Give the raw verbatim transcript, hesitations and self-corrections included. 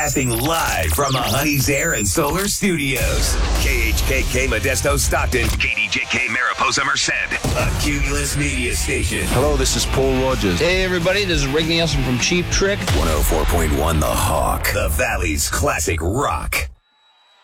Broadcasting live from the Honey's Air and Solar Studios. K H K K Modesto Stockton. K D J K Mariposa Merced. A Cumulus Media Station. Hello, this is Paul Rogers. Hey, everybody, this is Rick Nielsen from Cheap Trick. one oh four point one The Hawk. The Valley's classic rock.